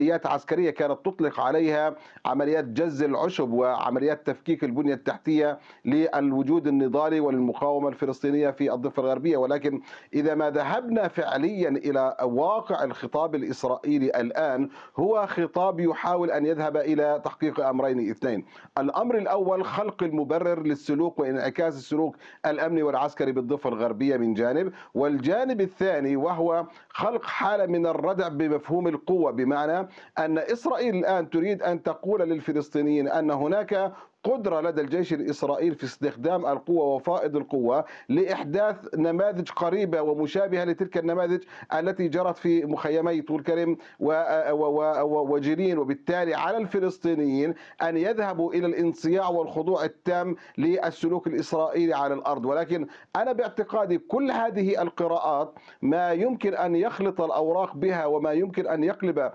عمليات عسكرية كانت تطلق عليها عمليات جز العشب وعمليات تفكيك البنية التحتية للوجود النضالي وللمقاومة الفلسطينية في الضفة الغربية. ولكن إذا ما ذهبنا فعليا إلى واقع الخطاب الإسرائيلي الآن، هو خطاب يحاول أن يذهب إلى تحقيق أمرين اثنين. الأمر الأول خلق المبرر للسلوك وانعكاس السلوك الأمني والعسكري بالضفة الغربية من جانب، والجانب الثاني وهو خلق حالة من الردع بمفهوم القوة، بمعنى أن إسرائيل الآن تريد أن تقول للفلسطينيين أن هناك قدرة لدى الجيش الإسرائيلي في استخدام القوة وفائض القوة لإحداث نماذج قريبة ومشابهة لتلك النماذج التي جرت في مخيمي طول كرم وجنين، وبالتالي على الفلسطينيين أن يذهبوا إلى الانصياع والخضوع التام للسلوك الإسرائيلي على الأرض. ولكن أنا باعتقادي كل هذه القراءات ما يمكن أن يخلط الأوراق بها وما يمكن أن يقلب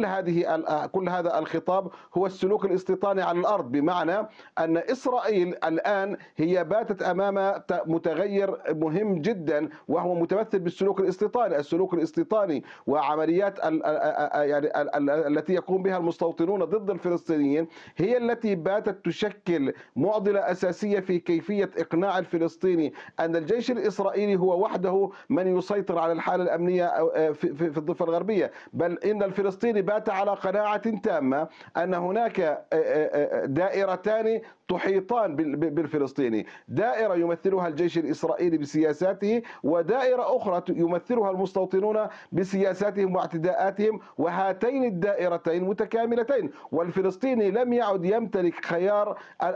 كل هذا الخطاب هو السلوك الاستيطاني على الأرض، بمعنى أن إسرائيل الآن هي باتت أمام متغير مهم جدا وهو متمثل بالسلوك الاستيطاني. السلوك الاستيطاني وعمليات يعني التي يقوم بها المستوطنون ضد الفلسطينيين هي التي باتت تشكل معضلة أساسية في كيفية إقناع الفلسطيني أن الجيش الإسرائيلي هو وحده من يسيطر على الحالة الأمنية في الضفة الغربية، بل إن الفلسطيني بات على قناعة تامة أن هناك دائرتان تحيطان بالفلسطيني، دائرة يمثلها الجيش الإسرائيلي بسياساته، ودائرة أخرى يمثلها المستوطنون بسياساتهم واعتداءاتهم، وهاتين الدائرتين متكاملتين، والفلسطيني لم يعد يمتلك خيار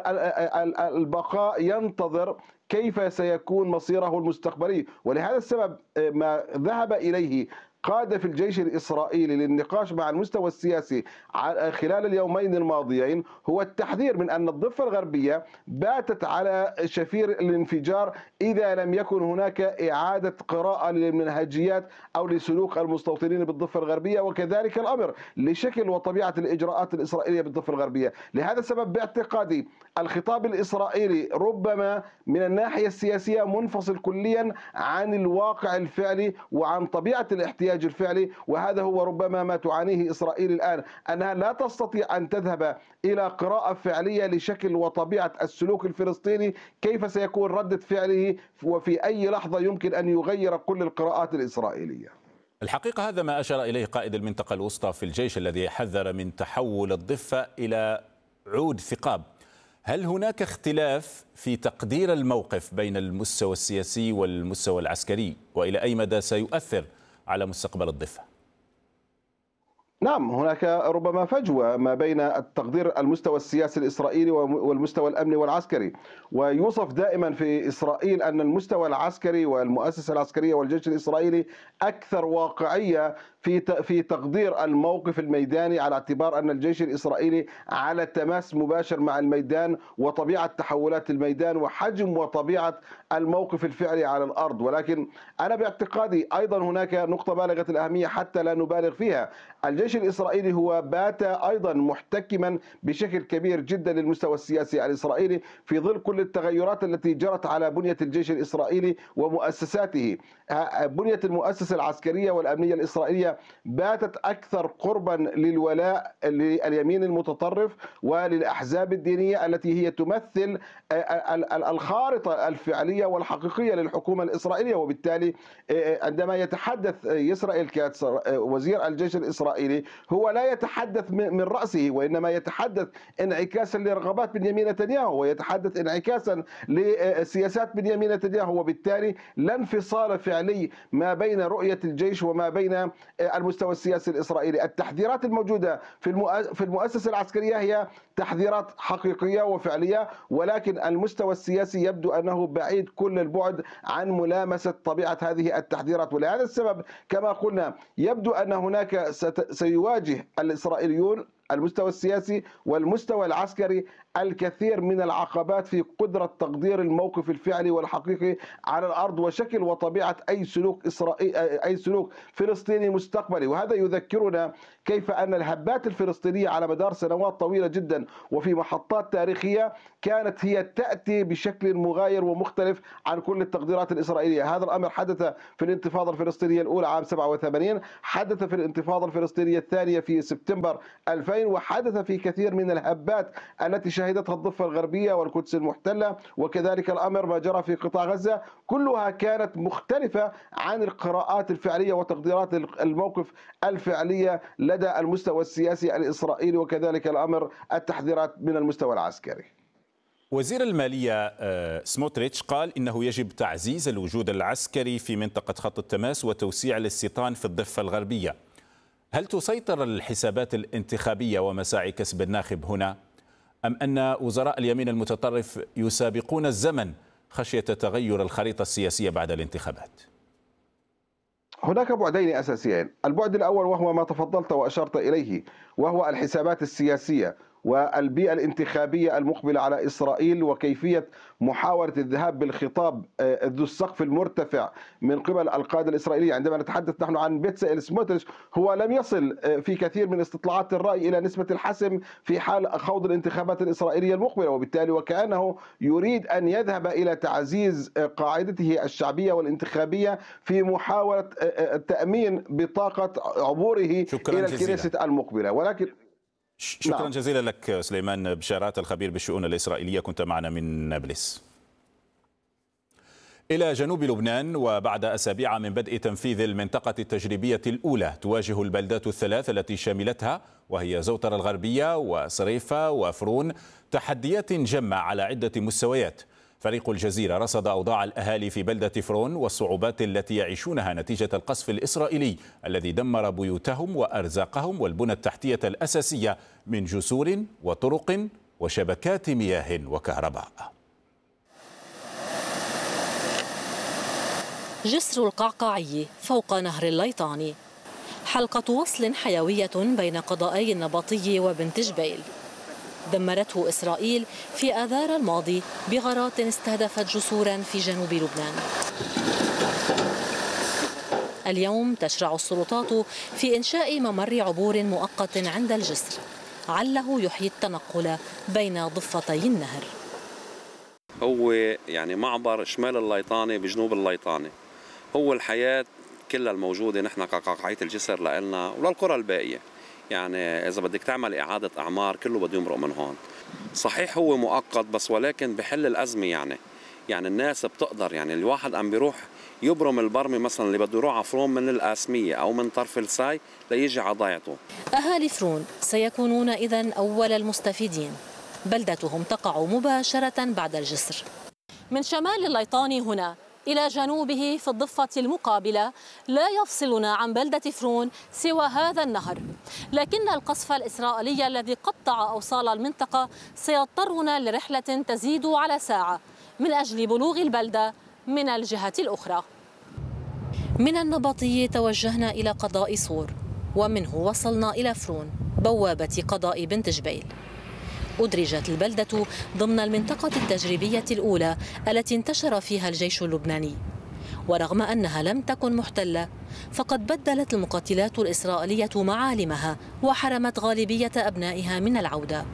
البقاء ينتظر كيف سيكون مصيره المستقبلي. ولهذا السبب ما ذهب إليه قادة في الجيش الإسرائيلي للنقاش مع المستوى السياسي خلال اليومين الماضيين هو التحذير من أن الضفة الغربية باتت على شفير الانفجار إذا لم يكن هناك إعادة قراءة للمنهجيات أو لسلوك المستوطنين بالضفة الغربية، وكذلك الأمر لشكل وطبيعة الإجراءات الإسرائيلية بالضفة الغربية. لهذا السبب باعتقادي الخطاب الإسرائيلي ربما من الناحية السياسية منفصل كليا عن الواقع الفعلي وعن طبيعة الاحتياج الفعلي، وهذا هو ربما ما تعانيه إسرائيل الآن، أنها لا تستطيع أن تذهب إلى قراءة فعلية لشكل وطبيعة السلوك الفلسطيني كيف سيكون ردة فعله، وفي أي لحظة يمكن أن يغير كل القراءات الإسرائيلية. الحقيقة هذا ما أشار إليه قائد المنطقة الوسطى في الجيش الذي حذر من تحول الضفة إلى عود ثقاب. هل هناك اختلاف في تقدير الموقف بين المستوى السياسي والمستوى العسكري، وإلى أي مدى سيؤثر على مستقبل الضفة؟ نعم، هناك ربما فجوة ما بين التقدير المستوى السياسي الإسرائيلي والمستوى الأمني والعسكري، ويوصف دائما في إسرائيل أن المستوى العسكري والمؤسسة العسكرية والجيش الإسرائيلي أكثر واقعية في تقدير الموقف الميداني، على اعتبار أن الجيش الإسرائيلي على تماس مباشر مع الميدان وطبيعة تحولات الميدان وحجم وطبيعة الموقف الفعلي على الأرض. ولكن أنا باعتقادي أيضا هناك نقطة بالغة الأهمية حتى لا نبالغ فيها. الجيش الإسرائيلي هو بات أيضا محتكما بشكل كبير جدا للمستوى السياسي الإسرائيلي في ظل كل التغيرات التي جرت على بنية الجيش الإسرائيلي ومؤسساته. بنية المؤسسة العسكرية والأمنية الإسرائيلية باتت أكثر قربا للولاء لليمين المتطرف وللأحزاب الدينية التي هي تمثل الخارطة الفعلية والحقيقية للحكومة الإسرائيلية. وبالتالي عندما يتحدث إسرائيل كاتس وزير الجيش الإسرائيلي هو لا يتحدث من رأسه، وإنما يتحدث انعكاسا لرغبات بنيامين نتنياهو ويتحدث انعكاسا لسياسات بنيامين نتنياهو، وبالتالي لا انفصال فعلي ما بين رؤية الجيش وما بين المستوى السياسي الإسرائيلي. التحذيرات الموجودة في المؤسسة العسكرية هي تحذيرات حقيقية وفعلية، ولكن المستوى السياسي يبدو أنه بعيد كل البعد عن ملامسة طبيعة هذه التحذيرات. ولهذا السبب كما قلنا يبدو أن هناك سيواجه الإسرائيليون المستوى السياسي والمستوى العسكري الكثير من العقبات في قدرة تقدير الموقف الفعلي والحقيقي على الأرض وشكل وطبيعة أي سلوك فلسطيني مستقبلي. وهذا يذكرنا كيف أن الهبات الفلسطينية على مدار سنوات طويلة جدا وفي محطات تاريخية كانت هي تأتي بشكل مغاير ومختلف عن كل التقديرات الإسرائيلية. هذا الأمر حدث في الانتفاضة الفلسطينية الأولى عام 87، حدث في الانتفاضة الفلسطينية الثانية في سبتمبر 2000، وحدث في كثير من الهبات التي شهدتها الضفة الغربية والقدس المحتلة، وكذلك الأمر ما جرى في قطاع غزة. كلها كانت مختلفة عن القراءات الفعلية وتقديرات الموقف الفعلية لدى المستوى السياسي الإسرائيلي، وكذلك الأمر التحذيرات من المستوى العسكري. وزير المالية سموتريتش قال إنه يجب تعزيز الوجود العسكري في منطقة خط التماس وتوسيع الاستيطان في الضفة الغربية. هل تسيطر الحسابات الانتخابية ومساعي كسب الناخب هنا، أم أن وزراء اليمين المتطرف يسابقون الزمن خشية تغير الخريطة السياسية بعد الانتخابات؟ هناك بعدين أساسيين. البعد الأول وهو ما تفضلت وأشرت إليه، وهو الحسابات السياسية والبيئة الانتخابية المقبلة على إسرائيل، وكيفية محاولة الذهاب بالخطاب ذو السقف المرتفع من قبل القادة الإسرائيلية. عندما نتحدث نحن عن بيتسائل سموتريتش، هو لم يصل في كثير من استطلاعات الرأي إلى نسبة الحسم في حال خوض الانتخابات الإسرائيلية المقبلة، وبالتالي وكأنه يريد أن يذهب إلى تعزيز قاعدته الشعبية والانتخابية في محاولة تأمين بطاقة عبوره إلى الكنيسة المقبلة. ولكن شكرا جزيلا لك سليمان بشارات، الخبير بالشؤون الإسرائيلية، كنت معنا من نابلس. إلى جنوب لبنان، وبعد أسابيع من بدء تنفيذ المنطقة التجريبية الأولى، تواجه البلدات الثلاث التي شملتها وهي زوتر الغربية وصريفة وفرون تحديات جمة على عدة مستويات. فريق الجزيرة رصد أوضاع الأهالي في بلدة فرون والصعوبات التي يعيشونها نتيجة القصف الإسرائيلي الذي دمر بيوتهم وأرزاقهم والبنى التحتية الأساسية من جسور وطرق وشبكات مياه وكهرباء. جسر القعقاعي فوق نهر الليطاني، حلقة وصل حيوية بين قضائي النبطي وبنت جبيل، دمرته إسرائيل في آذار الماضي بغارات استهدفت جسورا في جنوب لبنان. اليوم تشرع السلطات في إنشاء ممر عبور مؤقت عند الجسر عله يحيي التنقل بين ضفتي النهر. هو يعني معبر شمال الليطاني بجنوب الليطاني، هو الحياة كلها الموجودة نحن كقعقاعية الجسر لنا وللقرى الباقية. يعني إذا بدك تعمل إعادة أعمار كله بده يمرق من هون. صحيح هو مؤقت بس ولكن بحل الأزمة. يعني الناس بتقدر، يعني الواحد عم بيروح يبرم البرمي مثلا اللي بده يروح على فرون من القاسمية أو من طرف الساي ليجي على ضيعته. أهالي فرون سيكونون إذن أول المستفيدين، بلدتهم تقع مباشرة بعد الجسر. من شمال الليطاني هنا إلى جنوبه في الضفة المقابلة لا يفصلنا عن بلدة فرون سوى هذا النهر، لكن القصف الإسرائيلي الذي قطع أوصال المنطقة سيضطرنا لرحلة تزيد على ساعة من أجل بلوغ البلدة من الجهة الأخرى. من النبطي توجهنا إلى قضاء صور، ومنه وصلنا إلى فرون بوابة قضاء بنت جبيل. أدرجت البلدة ضمن المنطقة التجريبية الأولى التي انتشر فيها الجيش اللبناني، ورغم أنها لم تكن محتلة فقد بدلت المقاتلات الإسرائيلية معالمها وحرمت غالبية أبنائها من العودة.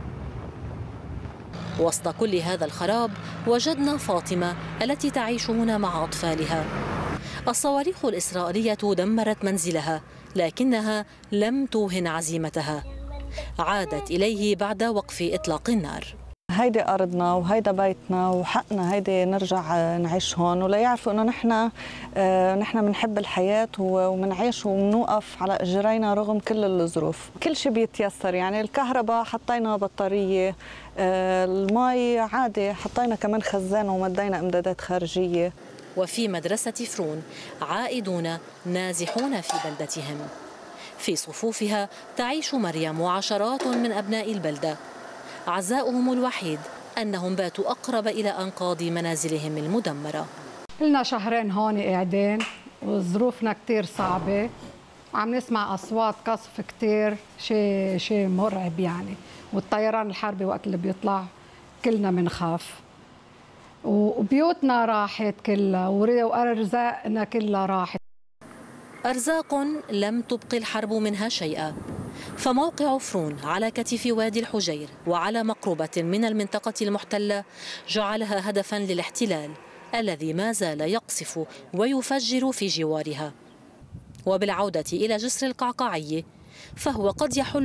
وسط كل هذا الخراب وجدنا فاطمة التي تعيش هنا مع أطفالها. الصواريخ الإسرائيلية دمرت منزلها لكنها لم توهن عزيمتها، عادت إليه بعد وقف إطلاق النار. هيدي أرضنا وهيدا بيتنا وحقنا هيدي نرجع نعيش هون، ولا يعرفوا إنه نحن بنحب الحياة وبنعيش وبنوقف على إجرينا رغم كل الظروف. كل شيء بيتيسر، يعني الكهرباء حطينا بطارية، المي عادي حطينا كمان خزان ومدينا إمدادات خارجية. وفي مدرسة فرون عائدون نازحون في بلدتهم، في صفوفها تعيش مريم وعشرات من أبناء البلدة. عزاؤهم الوحيد أنهم باتوا أقرب إلى أنقاض منازلهم المدمرة. لنا شهرين هون قاعدين وظروفنا كتير صعبة، عم نسمع أصوات قصف كتير، شيء مرعب يعني، والطيران الحربي وقت اللي بيطلع كلنا بنخاف، وبيوتنا راحت كلها وأرزاقنا كلها راحت. أرزاق لم تبق الحرب منها شيئا، فموقع عفرون على كتف وادي الحجير وعلى مقربة من المنطقة المحتلة جعلها هدفا للاحتلال الذي ما زال يقصف ويفجر في جوارها. وبالعودة إلى جسر القعقاعي فهو قد يحل